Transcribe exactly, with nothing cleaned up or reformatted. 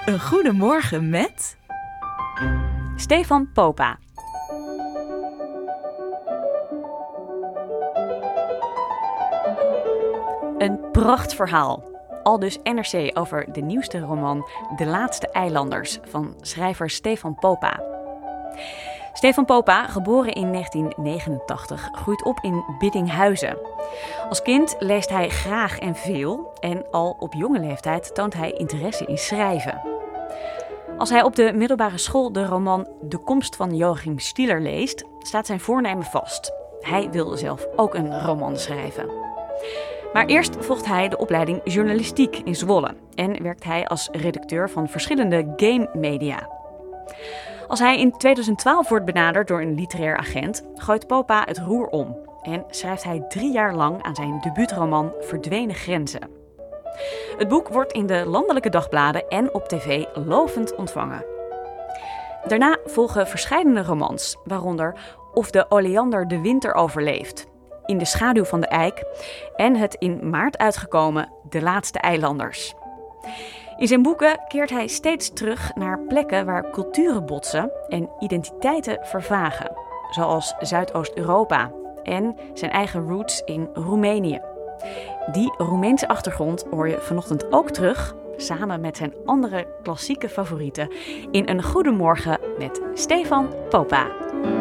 Een goedemorgen met Stefan Popa. Een prachtverhaal. Aldus N R C over de nieuwste roman De Laatste Eilanders van schrijver Stefan Popa. Stefan Popa, geboren in negentien negenentachtig, groeit op in Biddinghuizen. Als kind leest hij graag en veel en al op jonge leeftijd toont hij interesse in schrijven. Als hij op de middelbare school de roman De Komst van Joachim Stieler leest, staat zijn voornemen vast. Hij wil zelf ook een roman schrijven. Maar eerst volgt hij de opleiding journalistiek in Zwolle en werkt hij als redacteur van verschillende game media. Als hij in tweeduizend twaalf wordt benaderd door een literair agent, gooit Popa het roer om en schrijft hij drie jaar lang aan zijn debuutroman Verdwenen Grenzen. Het boek wordt in de landelijke dagbladen en op tv lovend ontvangen. Daarna volgen verscheidene romans, waaronder Of de oleander de winter overleeft, In de schaduw van de eik en het in maart uitgekomen De Laatste Eilanders. In zijn boeken keert hij steeds terug naar plekken waar culturen botsen en identiteiten vervagen, zoals Zuidoost-Europa en zijn eigen roots in Roemenië. Die Roemeense achtergrond hoor je vanochtend ook terug, samen met zijn andere klassieke favorieten, in Een Goedemorgen met Stefan Popa.